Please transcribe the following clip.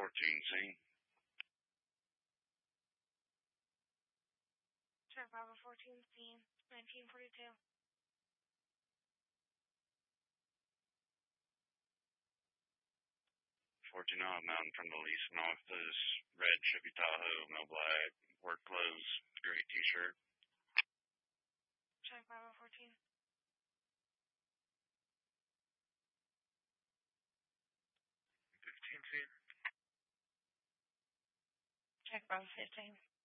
scene. Check Bravo 14, scene 1942. 14 off, mountain from the leasing office, red Chevy Tahoe, no black, work clothes, gray t-shirt. Check Bravo 14. 15 scene. Check Bravo 15.